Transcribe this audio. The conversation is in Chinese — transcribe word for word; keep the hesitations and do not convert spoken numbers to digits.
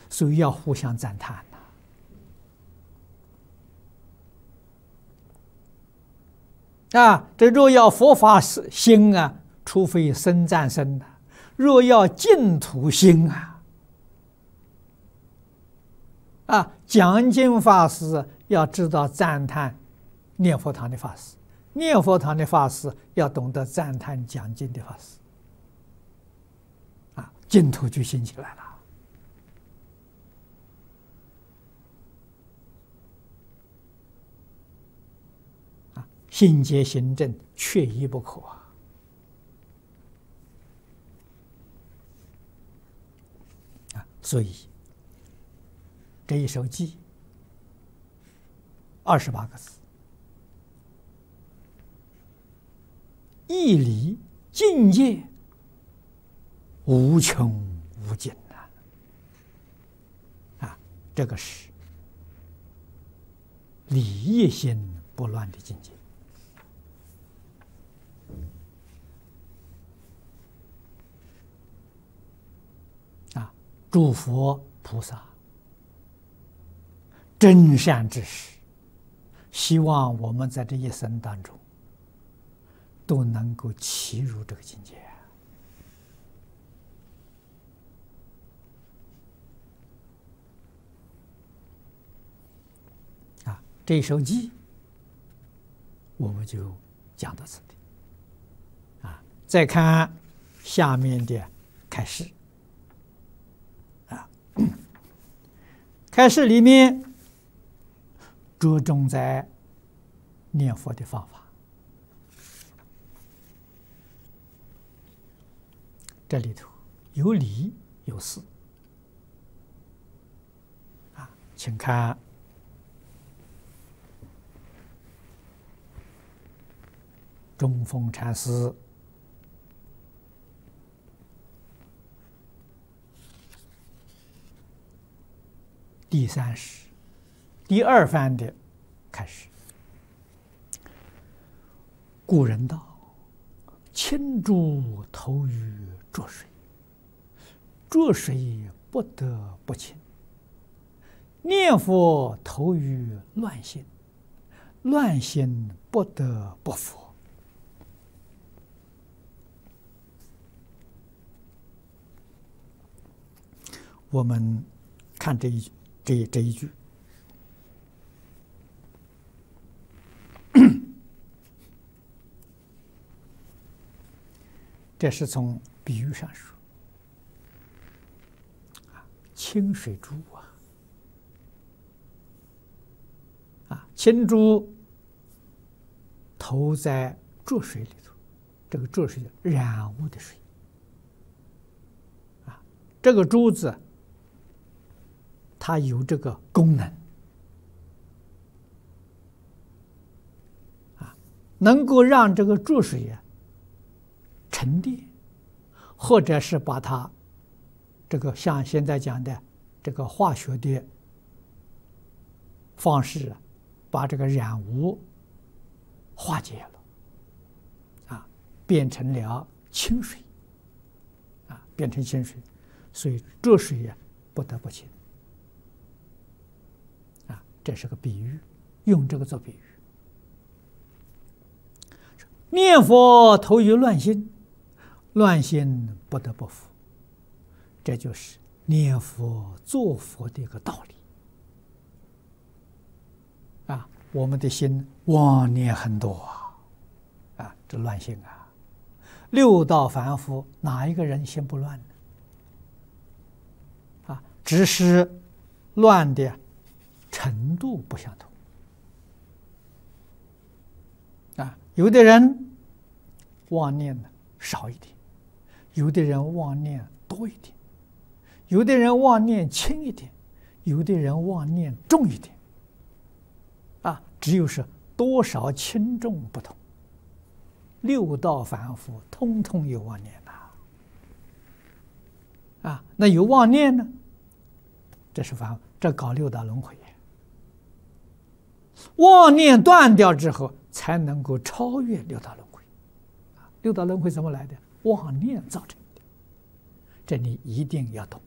所以要互相赞叹呐。啊，这若要佛法兴啊，除非僧赞僧呐；若要净土兴啊，啊，讲经法师要知道赞叹念佛堂的法师，念佛堂的法师要懂得赞叹讲经的法师，啊，净土就兴起来了。啊，信解行证缺一不可啊！啊，所以这一首偈二十八个字。义理境界无穷无尽呐！啊，这个是理业心不乱的境界。啊，诸佛菩萨真善之士，希望我们在这一生当中都能够契入这个境界啊！这一首偈我们就讲到此地啊。再看下面的开示啊，开示里面着重在念佛的方法。这里头有理有事啊，请看中峰禅师第三十第二番的开始。古人道：“清珠投于浊水，浊水不得不清；念佛投于乱心，乱心不得不佛。”我们看这一这这一句，这是从比喻上说，啊，清水珠啊，啊，清珠投在浊水里头，这个浊水染污的水，啊，这个珠子它有这个功能，啊，能够让这个浊水啊沉淀，或者是把它这个像现在讲的这个化学的方式，把这个染污化解了，啊，变成了清水，啊，变成清水，所以浊水呀不得不清，啊，这是个比喻，用这个做比喻。念佛投于乱心，乱心不得不服，这就是念佛做佛的一个道理啊！我们的心妄念很多啊，啊，这乱心啊！六道凡夫哪一个人心不乱呢？啊，只是乱的程度不相同啊！有的人妄念呢少一点，有的人妄念多一点，有的人妄念轻一点，有的人妄念重一点，啊，只有是多少轻重不同。六道凡夫通通有妄念呐，啊，那有妄念呢，这是凡夫，这搞六道轮回。妄念断掉之后，才能够超越六道轮回。啊，六道轮回怎么来的？妄念造成的，这你一定要懂。